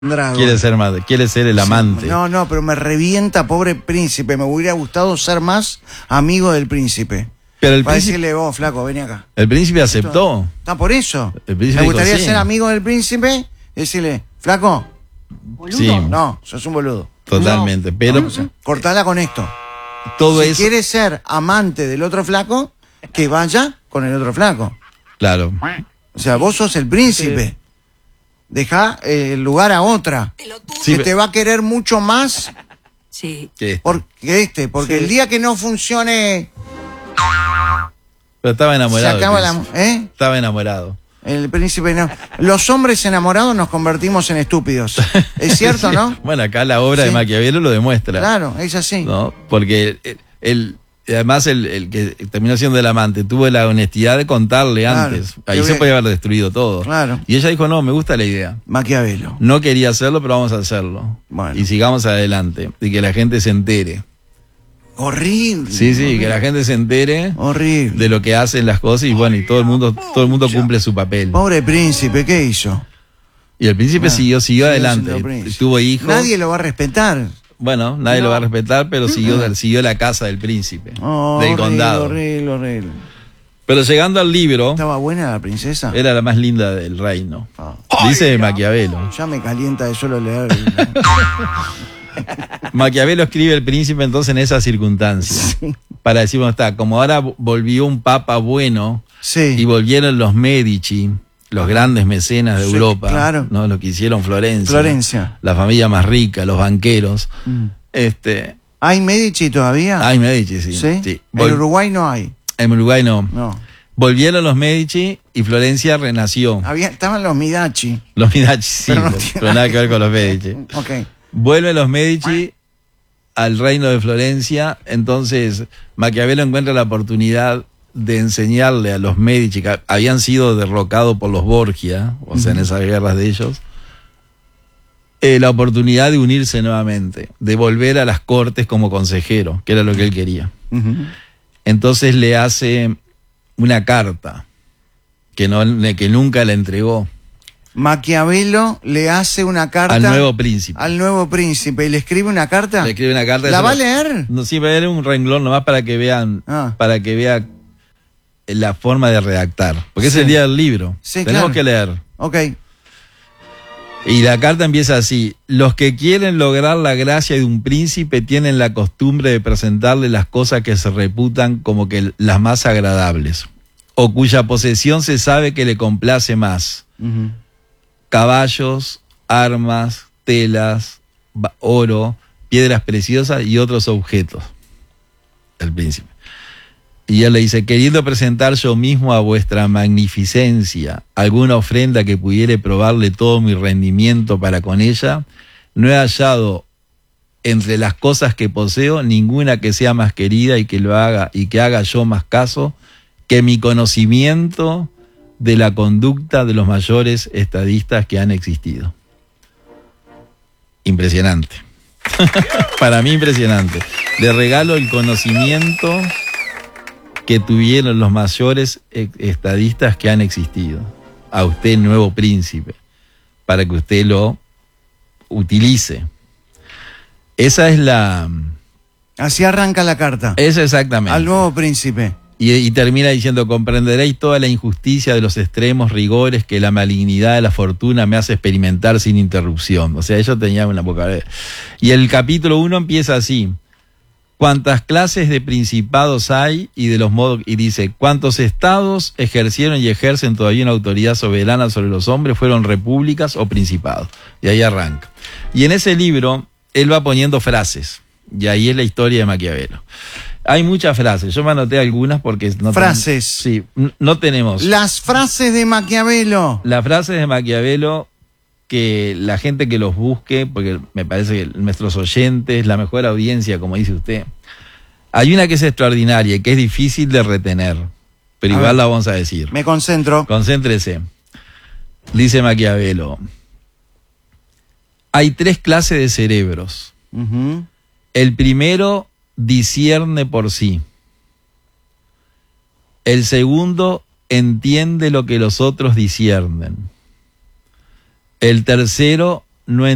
Drago. Quiere ser el amante. No, pero me revienta, pobre príncipe. Me hubiera gustado ser más amigo del príncipe. Pero el Para príncipe, decirle, vos, flaco, vení acá. el príncipe aceptó. Está por eso. El príncipe Me gustaría dijo, sí. ser amigo del príncipe y decirle, flaco, ¿Boludo? Sí, no, sos un boludo. totalmente. Pero Cortala con esto. todo Si eso, quiere ser amante del otro flaco, que vaya con el otro flaco. claro. O sea, vos sos el príncipe. Deja el lugar a otra. Sí, que te va a querer mucho más Sí. que- porque el día que no funcione, pero estaba se enamorado. acaba el la... príncipe. Estaba enamorado. El príncipe no. Los hombres enamorados nos convertimos en estúpidos. Es cierto, Sí. ¿no? Bueno, acá la obra de Sí. Maquiavelo lo demuestra. Claro, es así. ¿No? Porque además el que terminó siendo el amante tuvo la honestidad de contarle Claro. antes. Ahí Yo se vi- podía haber destruido todo. Claro. Y ella dijo, no, me gusta la idea. Maquiavelo. No quería hacerlo, pero vamos a hacerlo. Bueno. Y sigamos adelante. Y que la gente se entere. Horrible. Sí, que la gente se entere Horrible. de lo que hacen las cosas y bueno, y todo el mundo cumple su papel. Pobre príncipe, ¿qué hizo? Y el príncipe siguió siendo adelante. príncipe. Tuvo hijos. Nadie lo va a respetar. Bueno, nadie lo va a respetar, pero siguió la casa del príncipe, del Horrible, condado. horrible. Pero llegando al libro, ¿Estaba buena la princesa? era la más linda del reino. Ah. Dice Maquiavelo. Ya me calienta de solo leer. Maquiavelo escribe El Príncipe entonces en esa circunstancia. Para decir, bueno, está, como ahora volvió un papa bueno y Sí. volvieron los Medici, los grandes mecenas de Sí, Europa, claro. ¿no? Lo que hicieron Florencia. la familia más rica, los banqueros. ¿Hay Medici todavía? Hay Medici, sí. ¿Sí? Sí. En Uruguay no hay. En Uruguay no. No. Volvieron los Medici y Florencia renació. Estaban los Midachi. Los Medici, sí, Pero no pero tiene nada que ver con los Medici. Ok. Vuelven los Medici al reino de Florencia, entonces Maquiavelo encuentra la oportunidad de enseñarle a los Medici, que habían sido derrocados por los Borgia, o sea, en esas guerras de ellos, la oportunidad de unirse nuevamente, de volver a las cortes como consejero, que era lo que él quería. Ujú. Entonces le hace una carta que nunca la entregó Maquiavelo le hace una carta al nuevo príncipe. al nuevo príncipe y le escribe una carta. Le escribe una carta. ¿La eso va a lo- leer? No, sí, va a leer un renglón nomás para que vean, Ah. para que vea la forma de redactar. Porque es Sí. el día del libro. Sí, Tenemos claro. que leer. Ok. Y la carta empieza así: los que quieren lograr la gracia de un príncipe tienen la costumbre de presentarle las cosas que se reputan como que las más agradables, o cuya posesión se sabe que le complace más. Ujú. Caballos, armas, telas, oro, piedras preciosas y otros objetos. El príncipe. Y él le dice, queriendo presentar yo mismo a vuestra magnificencia alguna ofrenda que pudiere probarle todo mi rendimiento para con ella, no he hallado entre las cosas que poseo ninguna que sea más querida y que lo haga y que haga yo más caso que mi conocimiento de la conducta de los mayores estadistas que han existido. Impresionante. Para mí impresionante. Le regalo el conocimiento que tuvieron los mayores estadistas que han existido. A usted, nuevo príncipe, para que usted lo utilice. Esa es la... Así arranca la carta. Esa exactamente. Al nuevo príncipe. Y termina diciendo, comprenderéis toda la injusticia de los extremos rigores que la malignidad de la fortuna me hace experimentar sin interrupción. O sea, ellos tenían una poca vez. Y el capítulo 1 empieza así: cuántas clases de principados hay y de los modos, y dice, cuántos estados ejercieron y ejercen todavía una autoridad soberana sobre los hombres, fueron repúblicas o principados. Y ahí arranca. Y en ese libro, él va poniendo frases. Y ahí es la historia de Maquiavelo. Hay muchas frases, yo me anoté algunas porque no Frases. Sí, no tenemos. Las frases de Maquiavelo. Las frases de Maquiavelo, que la gente que los busque, porque me parece que nuestros oyentes, la mejor audiencia, como dice usted. Hay una que es extraordinaria y que es difícil de retener, pero igual la vamos a decir. Me concentro. Concéntrese. Dice Maquiavelo, hay 3 clases de cerebros. Ujú. El primero discierne por sí. El segundo entiende lo que los otros disciernen. El tercero no